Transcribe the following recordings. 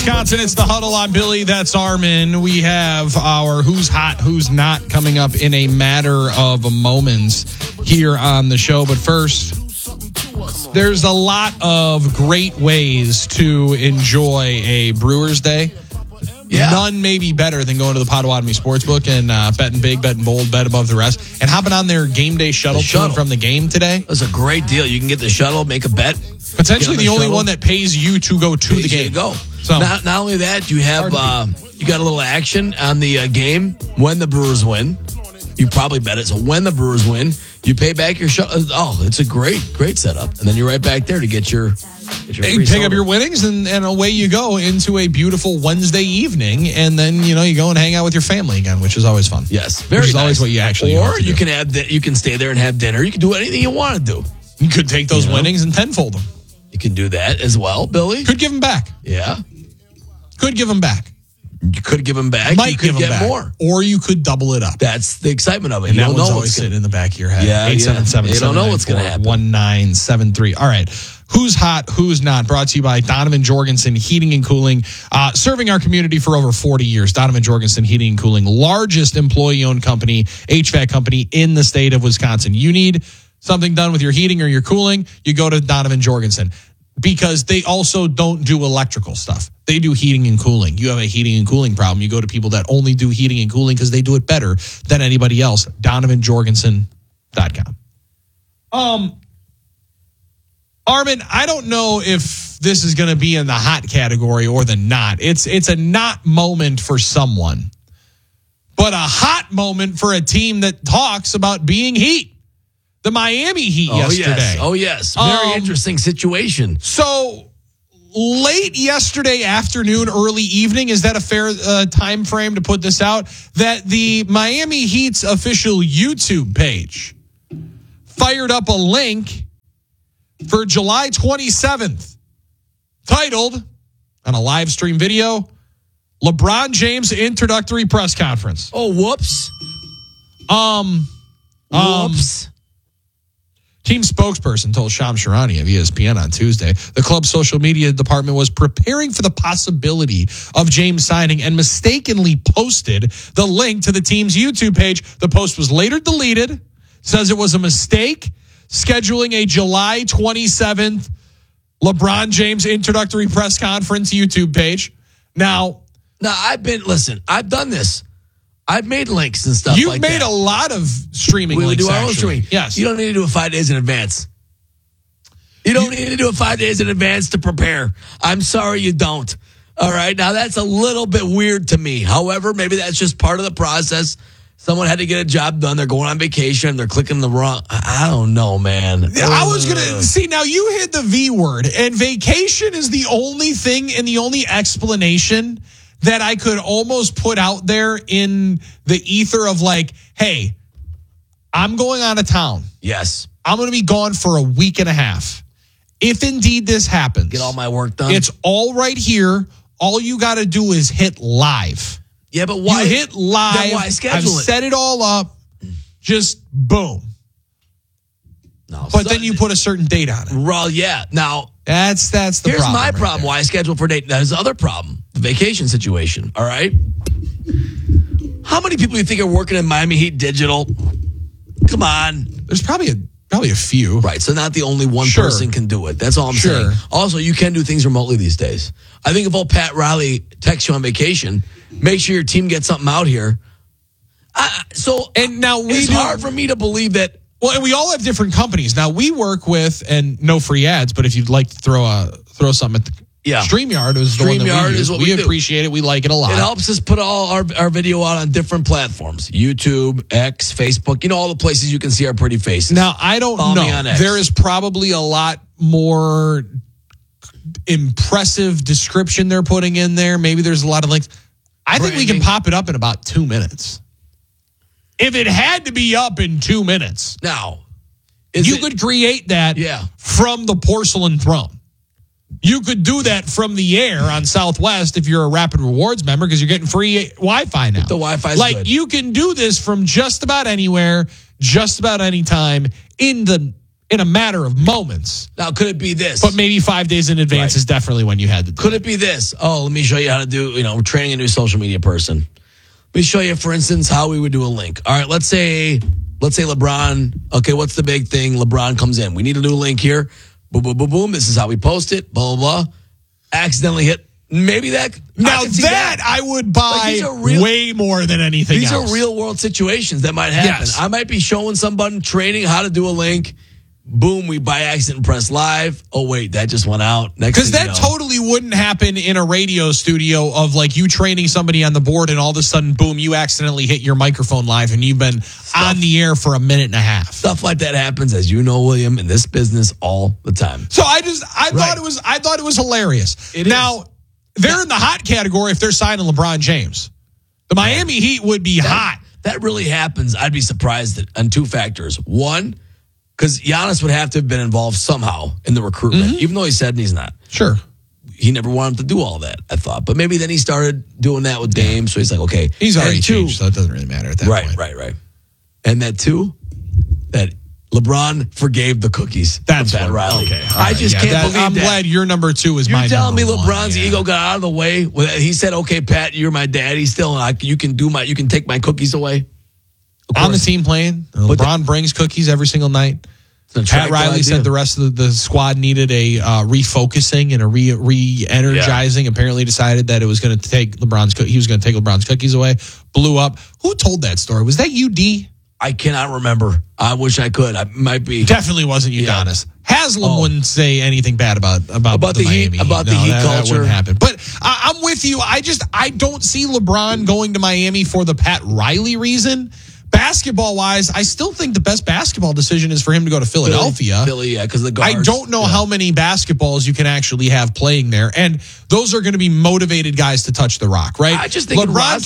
Wisconsin, it's the Huddle on Billy. That's Armin. We have our Who's Hot, Who's Not coming up in a matter of moments here on the show. But first, there's a lot of great ways to enjoy a Brewers Day. Yeah. None may be better than going to the Potawatomi Sportsbook and betting big, betting bold, bet above the rest, and hopping on their game day shuttle from the game today. That's a great deal. You can get the shuttle, make a bet. Potentially the only one that pays you to go to the game. So not only that, you have you got a little action on the game when the Brewers win. You probably bet it. So when the Brewers win, you pay back your shuttle. Oh, it's a great setup. And then you're right back there to get your pick up your winnings, and away you go into a beautiful Wednesday evening, and then you go and hang out with your family again, which is always fun. Yes, very nice. Always what you actually. Or you can you can stay there and have dinner. You can do anything you want to do. You could take those winnings and tenfold them. You can do that as well, Billy. Could give them back. Yeah, could give them back. You could give them back. Might you could give them get back. more, or you could double it up. That's the excitement of it. And that one's always sitting in the back of your head. Yeah, 877. You don't know what's going to happen. 1973. All right. Who's hot, who's not? Brought to you by Donovan Jorgensen Heating and Cooling, serving our community for over 40 years. Donovan Jorgensen Heating and Cooling, largest employee-owned company, HVAC company in the state of Wisconsin. You need something done with your heating or your cooling, you go to Donovan Jorgensen, because they also don't do electrical stuff. They do heating and cooling. You have a heating and cooling problem, you go to people that only do heating and cooling because they do it better than anybody else. DonovanJorgensen.com. Armin, I don't know if this is going to be in the hot category or the not. It's a not moment for someone, but a hot moment for a team that talks about being Heat. The Miami Heat yesterday. Oh, yes. Very interesting situation. So late yesterday afternoon, early evening, is that a fair time frame to put this out? That the Miami Heat's official YouTube page fired up a link for July 27th, titled, on a live stream video, LeBron James introductory press conference. Oh, whoops. Whoops. Team spokesperson told Shams Charania of ESPN on Tuesday the club's social media department was preparing for the possibility of James signing and mistakenly posted the link to the team's YouTube page. The post was later deleted, says it was a mistake, scheduling a July 27th LeBron James introductory press conference YouTube page. Now, I've done this. I've made links and stuff like that. You've made a lot of streaming links, do our own streaming. Yes. You don't need to do it 5 days in advance. You don't need to do it 5 days in advance to prepare. I'm sorry you don't. All right? Now, that's a little bit weird to me. However, maybe that's just part of the process. Someone had to get a job done. They're going on vacation. They're clicking the wrong. I don't know, man. I was going to see. Now you hit the V word, and vacation is the only thing and the only explanation that I could almost put out there in the ether of like, hey, I'm going out of town. Yes. I'm going to be gone for a week and a half. If indeed this happens, get all my work done. It's all right here. All you got to do is hit live. Yeah, but why? You hit live. Then why schedule I've set it all up. Just boom. No, but then you put a certain date on it. Well, yeah. Now that's the here's problem. Here's my problem. Why I schedule for date. That is the other problem. The vacation situation. All right. How many people do you think are working in Miami Heat Digital? Come on. There's probably a few. Right. So not the only one person can do it. That's all I'm saying. Also, you can do things remotely these days. I think if old Pat Riley texts you on vacation, make sure your team gets something out here. And now it's hard for me to believe that. Well, and we all have different companies. Now we work with, and no free ads, but if you'd like to throw something at the StreamYard is the one that we use. We appreciate it. We like it a lot. It helps us put all our video out on different platforms. YouTube, X, Facebook, all the places you can see our pretty faces. Now, I don't know. There is probably a lot more impressive description they're putting in there. Maybe there's a lot of links. I think we can pop it up in about 2 minutes. If it had to be up in 2 minutes. Now, you could create that from the porcelain throne. You could do that from the air on Southwest if you're a Rapid Rewards member because you're getting free Wi-Fi now. The Wi-Fi's like good. You can do this from just about anywhere, just about any time in the in a matter of moments. Now, could it be this? But maybe 5 days in advance is definitely when you had to do Could it be this? Oh, let me show you how to do, we're training a new social media person. Let me show you, for instance, how we would do a link. All right, let's say LeBron. Okay, what's the big thing? LeBron comes in. We need a new link here. Boom, boom, boom, boom. This is how we post it. Blah, blah, blah. Accidentally hit. Maybe that. Now that I would buy way more than anything else. These are real world situations that might happen. Yes. I might be showing someone training how to do a link. Boom, we by accident press live. Oh, wait, that just went out. Because that totally wouldn't happen in a radio studio of like you training somebody on the board and all of a sudden, boom, you accidentally hit your microphone live and you've been on the air for a minute and a half. Stuff like that happens, as you know, William, in this business all the time. So I thought it was hilarious. Now, they're in the hot category if they're signing LeBron James. The Miami Heat would be hot. That really happens. I'd be surprised on two factors. One, because Giannis would have to have been involved somehow in the recruitment, even though he said he's not. Sure. He never wanted to do all that, I thought. But maybe then he started doing that with Dame, so he's like, okay. He's already changed, so it doesn't really matter at that point. Right. And that, too, that LeBron forgave the cookies. That's Pat Riley. Okay. I just can't believe I'm glad your number two is my number one. You're telling me LeBron's ego got out of the way? He said, okay, Pat, you're my daddy still, and you can take my cookies away? On the team playing. LeBron brings cookies every single night. Pat Riley said the rest of the squad needed a refocusing and a re-energizing. Yeah. Apparently decided that it was going to take he was going to take LeBron's cookies away. Blew up. Who told that story? Was that you, D? I cannot remember. I wish I could. I might be. Definitely wasn't you, Giannis. Haslam wouldn't say anything bad about the Miami Heat. About the Heat culture. That wouldn't happen. But I'm with you. I don't see LeBron going to Miami for the Pat Riley reason. Basketball-wise, I still think the best basketball decision is for him to go to Philadelphia. Philly, because the guards. I don't know how many basketballs you can actually have playing there, and those are going to be motivated guys to touch the rock, right? I just think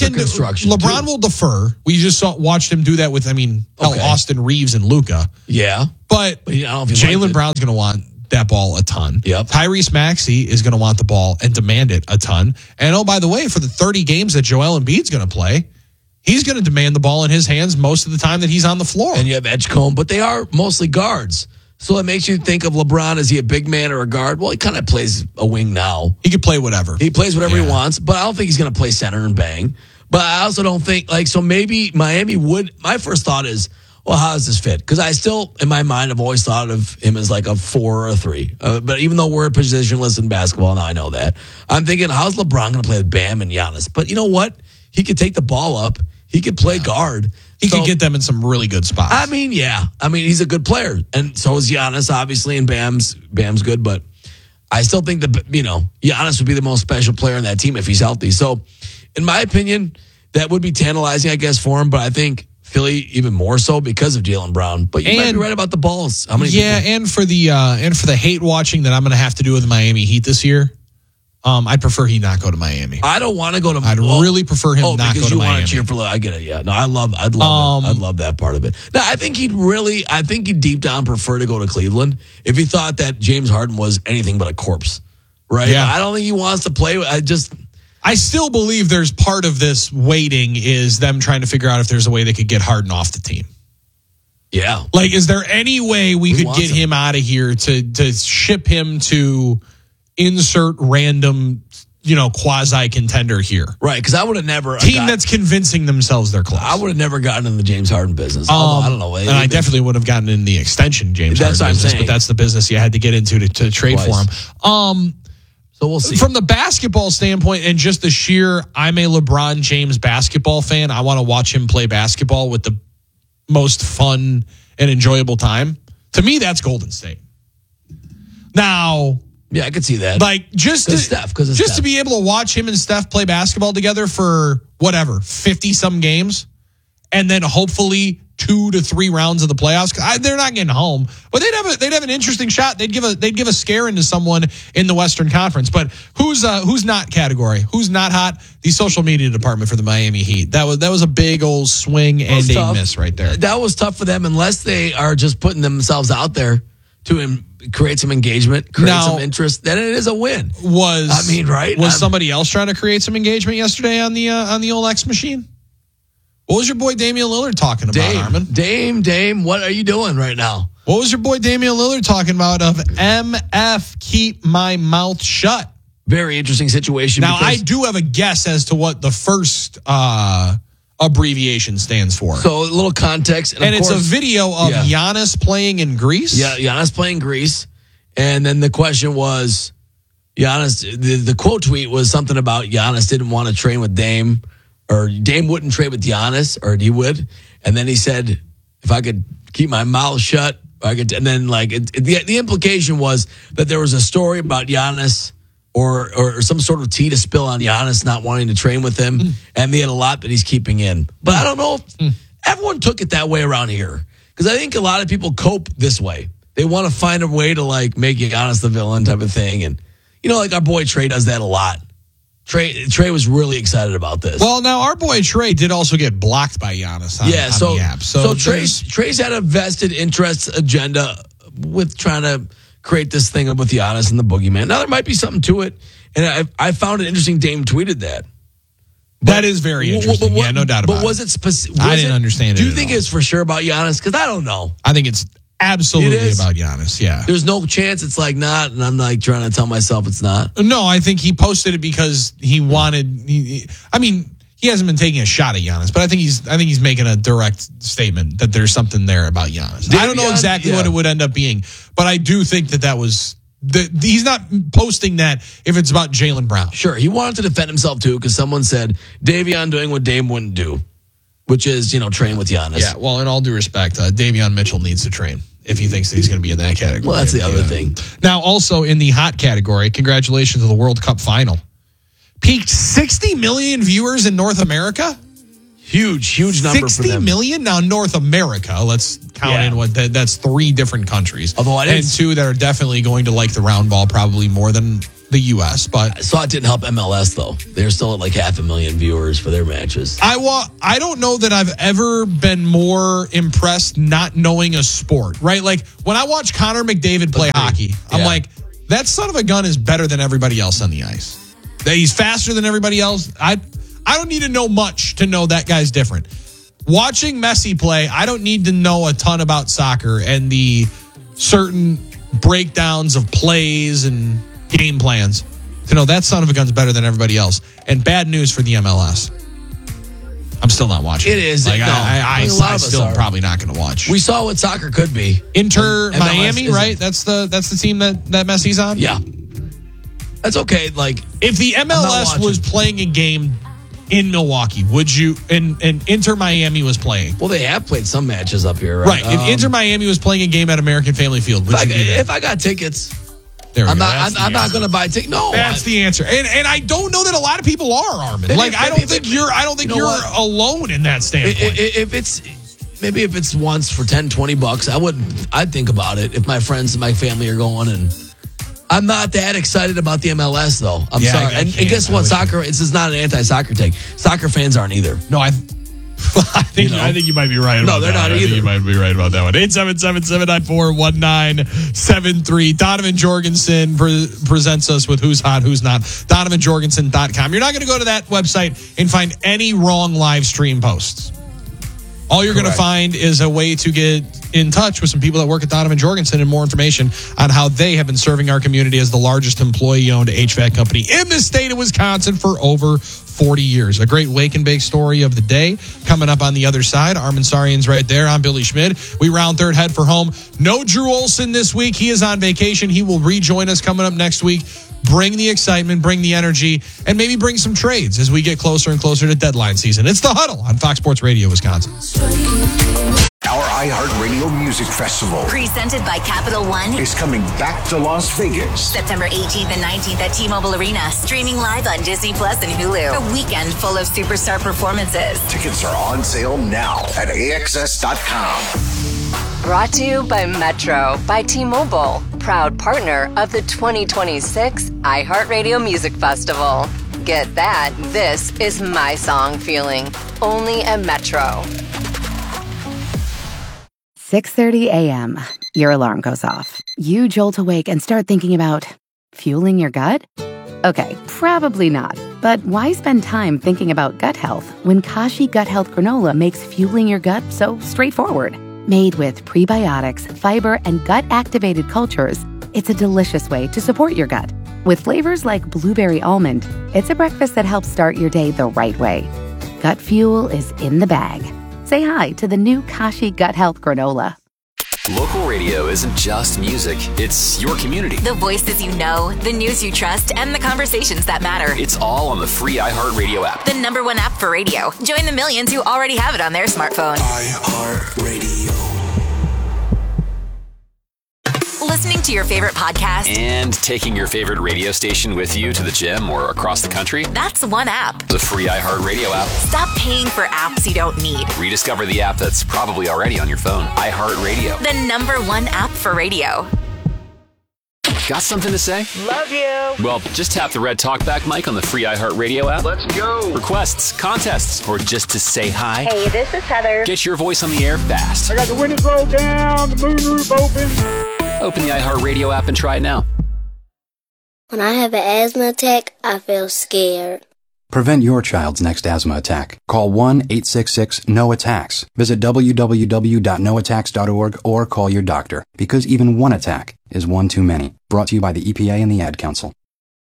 LeBron will defer. We just watched him do that with, Austin Reeves and Luka. Yeah, but Jaylen Brown's going to want that ball a ton. Yep. Tyrese Maxey is going to want the ball and demand it a ton. And by the way, for the 30 games that Joel Embiid's going to play, he's going to demand the ball in his hands most of the time that he's on the floor. And you have Edgecombe, but they are mostly guards. So it makes you think of LeBron. Is he a big man or a guard? Well, he kind of plays a wing now. He could play whatever. He plays whatever he wants, but I don't think he's going to play center and bang. But I also don't think, so maybe Miami would. My first thought is, well, how does this fit? Because I still, in my mind, have always thought of him as like a 4 or a 3. But even though we're positionless in basketball, now I know that. I'm thinking, how's LeBron going to play with Bam and Giannis? But you know what? He could take the ball up. He could play guard. He could get them in some really good spots. He's a good player. And so is Giannis, obviously, and Bam's good. But I still think that, Giannis would be the most special player on that team if he's healthy. So, in my opinion, that would be tantalizing, I guess, for him. But I think Philly even more so because of Jaylen Brown. But you might be right about the balls. How many people? And for the hate watching that I'm going to have to do with the Miami Heat this year, I'd prefer he not go to Miami. I don't want to go to. I'd really prefer him not go to Miami. Because you want to cheer for. I get it. Yeah. No, I'd love that part of it. No, I think he'd deep down prefer to go to Cleveland if he thought that James Harden was anything but a corpse. Right. Yeah. I don't think he wants to play. I still believe there's part of this waiting is them trying to figure out if there's a way they could get Harden off the team. Yeah. Is there any way we could get him out of here to ship him to insert random, quasi contender here? Right, because I would have never that's convincing themselves they're close. I would have never gotten in the James Harden business. I don't know. And I definitely would have gotten in the extension James Harden business, but that's the business you had to get into to trade for him. So we'll see. From the basketball standpoint and just the sheer, I'm a LeBron James basketball fan. I want to watch him play basketball with the most fun and enjoyable time. To me, that's Golden State. Now, yeah, I could see that. Just to be able to watch him and Steph play basketball together for 50-some games, and then hopefully 2 to 3 rounds of the playoffs. They're not getting home, but they'd have an interesting shot. They'd give a scare into someone in the Western Conference. But who's not category? Who's not hot? The social media department for the Miami Heat. That was a big old swing and a miss right there. That was tough for them unless they are just putting themselves out there to create some engagement, some interest. Then it is a win. Was somebody else trying to create some engagement yesterday on the old X machine? What was your boy Damian Lillard talking about, Armin? Dame, what are you doing right now? What was your boy Damian Lillard talking about of MF, keep my mouth shut? Very interesting situation. Now, I do have a guess as to what the first abbreviation stands for. So a little context. And it's a video of Giannis playing in Greece? Yeah, Giannis playing Greece. And then the question was, Giannis, the quote tweet was something about Giannis didn't want to train with Dame, or Dame wouldn't trade with Giannis, or he would. And then he said, if I could keep my mouth shut, I could. And then the implication was that there was a story about Giannis or some sort of tea to spill on Giannis not wanting to train with him, and he had a lot that he's keeping in. But I don't know if everyone took it that way around here, because I think a lot of people cope this way. They want to find a way to make Giannis the villain type of thing, and our boy Trey does that a lot. Trey was really excited about this. Well, now our boy Trey did also get blocked by Giannis on the app. So Trey's had a vested interest agenda with trying to create this thing up with Giannis and the boogeyman. Now, there might be something to it, and I found it interesting Dame tweeted that. That is very interesting. No doubt about it. But was it specific? I didn't understand it. Do you think it's for sure about Giannis? Because I don't know. I think it's absolutely about Giannis, yeah. There's no chance it's not, and I'm trying to tell myself it's not. No, I think he posted it because he wanted. He hasn't been taking a shot at Giannis, but I think he's making a direct statement that there's something there about Giannis. I don't know exactly what it would end up being, but I do think that was. He's not posting that if it's about Jaylen Brown. Sure, he wanted to defend himself too, because someone said Davion doing what Dame wouldn't do, which is train with Giannis. Yeah, well, in all due respect, Davion Mitchell needs to train if he thinks that he's going to be in that category. Well, that's the other thing. Now, also in the hot category, congratulations to the World Cup final. Peaked 60 million viewers in North America. Huge number for them. 60 million? Now, North America, let's count in that's 3 different countries. Although and 2 that are definitely going to like the round ball probably more than the U.S. But I saw it didn't help MLS, though. They're still at 500,000 viewers for their matches. I don't know that I've ever been more impressed not knowing a sport, right? Like, when I watch Connor McDavid play hockey, I'm like, that son of a gun is better than everybody else on the ice. That he's faster than everybody else. I don't need to know much to know that guy's different. Watching Messi play, I don't need to know a ton about soccer and the certain breakdowns of plays and game plans to know that son of a gun's better than everybody else. And bad news for the MLS. I'm still not watching. It is. I'm still probably not going to watch. We saw what soccer could be. Inter Miami, right? That's the team that Messi's on? Yeah. That's okay. If the MLS was playing a game in Milwaukee, would you? And Inter Miami was playing. Well, they have played some matches up here, right? If Inter Miami was playing a game at American Family Field, would you be there? If I got tickets, I'm not going to buy tickets. No, that's the answer. And I don't know that a lot of people are, Armin. I don't think you're alone in that standpoint. If it's once for $10-$20, I'd think about it if my friends and my family are going. And I'm not that excited about the MLS, though. I'm sorry. And guess what? Soccer, this is not an anti-soccer take. Soccer fans aren't either. No, I think you might be right about that. No, they're not either. I think you might be right about that one. 877-794-1973. Donovan Jorgensen presents us with Who's Hot, Who's Not. DonovanJorgensen.com. You're not going to go to that website and find any wrong live stream posts. All you're going to find is a way to get in touch with some people that work at Donovan Jorgensen and more information on how they have been serving our community as the largest employee-owned HVAC company in the state of Wisconsin for over 40 years. A great wake and bake story of the day coming up on the other side. Armin Sarian's right there. I'm Billy Schmid. We round third, head for home. No Drew Olson this week. He is on vacation. He will rejoin us coming up next week. Bring the excitement, bring the energy, and maybe bring some trades as we get closer and closer to deadline season. It's The Huddle on Fox Sports Radio, Wisconsin. Our iHeartRadio Music Festival, presented by Capital One, is coming back to Las Vegas. September 18th and 19th at T-Mobile Arena. Streaming live on Disney Plus and Hulu. A weekend full of superstar performances. Tickets are on sale now at AXS.com. Brought to you by Metro by T-Mobile, proud partner of the 2026 iHeartRadio Music Festival. Get that. This is my song feeling. Only at Metro. 6:30 a.m. Your alarm goes off. You jolt awake and start thinking about fueling your gut? Okay, probably not. But why spend time thinking about gut health when Kashi Gut Health Granola makes fueling your gut so straightforward? Made with prebiotics, fiber, and gut-activated cultures, it's a delicious way to support your gut. With flavors like blueberry almond, it's a breakfast that helps start your day the right way. Gut Fuel is in the bag. Say hi to the new Kashi Gut Health Granola. Local radio isn't just music, it's your community. The voices you know, the news you trust, and the conversations that matter. It's all on the free iHeartRadio app. The #1 app for radio. Join the millions who already have it on their smartphone. iHeartRadio. Listening to your favorite podcast And taking your favorite radio station with you to the gym or across the country. That's one app. The free iHeartRadio app. Stop paying for apps you don't need. Rediscover the app that's probably already on your phone. iHeartRadio. The #1 app for radio. Got something to say? Love you. Well, just tap the red talkback mic on the free iHeartRadio app. Let's go. Requests, contests, or just to say hi. Hey, this is Heather. Get your voice on the air fast. I got the windows rolled down, the moonroof open. Open the iHeartRadio app and try it now. When I have an asthma attack, I feel scared. Prevent your child's next asthma attack. Call 1-866-NO-ATTACKS. Visit www.noattacks.org or call your doctor, because even one attack is one too many. Brought to you by the EPA and the Ad Council.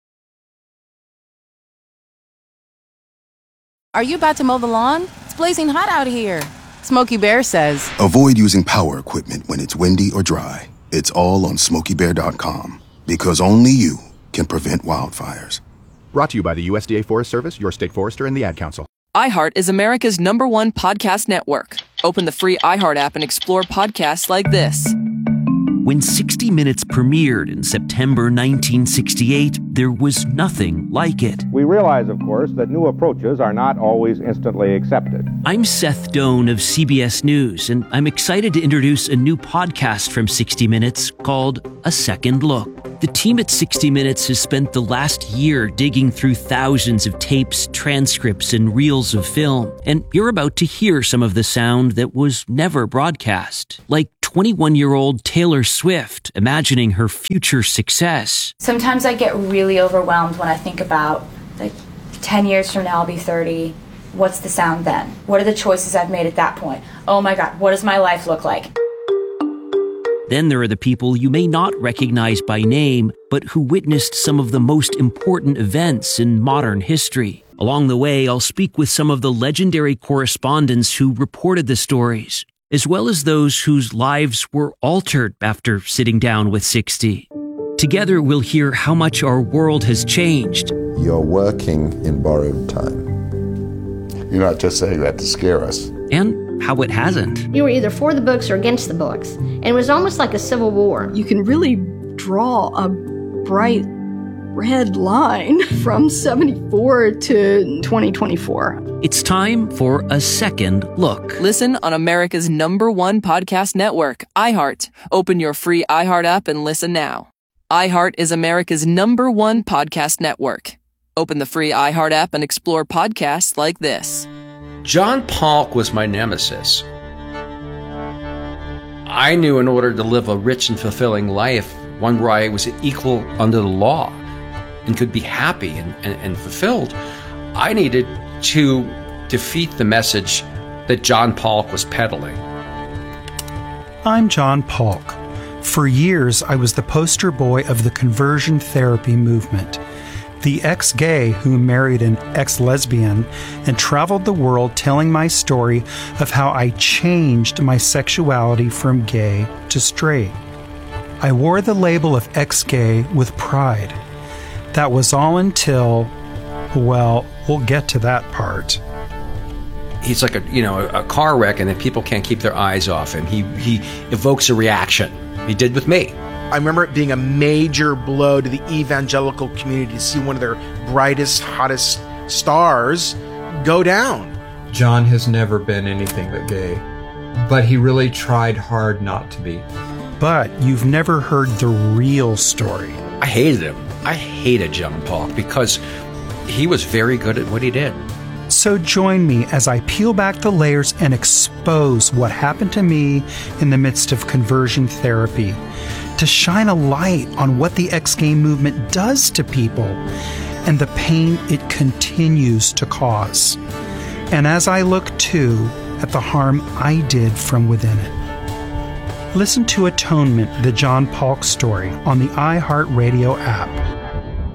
Are you about to mow the lawn? It's blazing hot out here. Smokey Bear says, avoid using power equipment when it's windy or dry. It's all on SmokeyBear.com, because only you can prevent wildfires. Brought to you by the USDA Forest Service, your state forester, and the Ad Council. iHeart is America's #1 podcast network. Open the free iHeart app and explore podcasts like this. When 60 Minutes premiered in September 1968, there was nothing like it. We realize, of course, that new approaches are not always instantly accepted. I'm Seth Doan of CBS News, and I'm excited to introduce a new podcast from 60 Minutes called A Second Look. The team at 60 Minutes has spent the last year digging through thousands of tapes, transcripts, and reels of film, and you're about to hear some of the sound that was never broadcast, like 21-year-old Taylor Swift imagining her future success. Sometimes I get really overwhelmed when I think about, 10 years from now I'll be 30. What's the sound then? What are the choices I've made at that point? Oh my God, what does my life look like? Then there are the people you may not recognize by name, but who witnessed some of the most important events in modern history. Along the way, I'll speak with some of the legendary correspondents who reported the stories, as well as those whose lives were altered after sitting down with 60. Together, we'll hear how much our world has changed. You're working in borrowed time. You're not just saying that to scare us. And how it hasn't. You were either for the books or against the books. And it was almost like a civil war. You can really draw a bright red line from 74 to 2024. It's time for A Second Look. Listen on America's #1 podcast network, iHeart. Open your free iHeart app and listen now. iHeart is America's #1 podcast network. Open the free iHeart app and explore podcasts like this. John Polk was my nemesis. I knew in order to live a rich and fulfilling life, one where I was equal under the law and could be happy and fulfilled, I needed to defeat the message that John Polk was peddling. I'm John Polk. For years, I was the poster boy of the conversion therapy movement. The ex-gay who married an ex-lesbian and traveled the world telling my story of how I changed my sexuality from gay to straight. I wore the label of ex-gay with pride. That was all until, well, we'll get to that part. He's like a car wreck, and then people can't keep their eyes off him. He evokes a reaction. He did with me. I remember it being a major blow to the evangelical community to see one of their brightest, hottest stars go down. John has never been anything but gay, but he really tried hard not to be. But you've never heard the real story. I hated him. I hated John Polk because he was very good at what he did. So join me as I peel back the layers and expose what happened to me in the midst of conversion therapy, to shine a light on what the ex-gay movement does to people and the pain it continues to cause. And as I look too at the harm I did from within it. Listen to Atonement, the John Paulk story, on the iHeartRadio app.